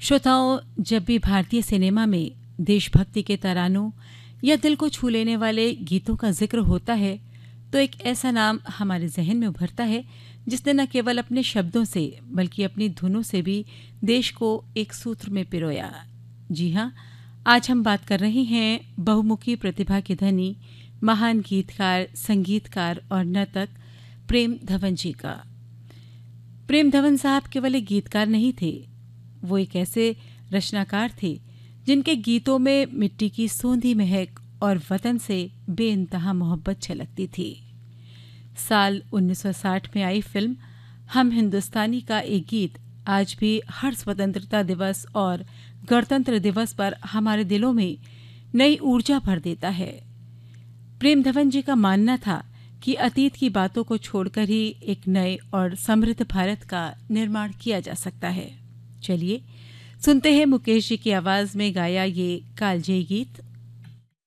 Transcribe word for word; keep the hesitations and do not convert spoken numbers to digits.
श्रोताओं, जब भी भारतीय सिनेमा में देशभक्ति के तरानों या दिल को छू लेने वाले गीतों का जिक्र होता है तो एक ऐसा नाम हमारे जहन में उभरता है जिसने न केवल अपने शब्दों से बल्कि अपनी धुनों से भी देश को एक सूत्र में पिरोया। जी हाँ, आज हम बात कर रहे हैं बहुमुखी प्रतिभा के धनी, महान गीतकार, संगीतकार और नर्तक प्रेम धवन जी का। प्रेम धवन साहब केवल एक गीतकार नहीं थे, वो एक ऐसे रचनाकार थे जिनके गीतों में मिट्टी की सोंधी महक और वतन से बेइंतहा मोहब्बत छलकती थी। साल उन्नीस सौ साठ में आई फिल्म हम हिंदुस्तानी का एक गीत आज भी हर स्वतंत्रता दिवस और गणतंत्र दिवस पर हमारे दिलों में नई ऊर्जा भर देता है। प्रेम धवन जी का मानना था कि अतीत की बातों को छोड़कर ही एक नए और समृद्ध भारत का निर्माण किया जा सकता है। चलिए सुनते हैं मुकेश जी की आवाज में गाया ये कालजयी गीत।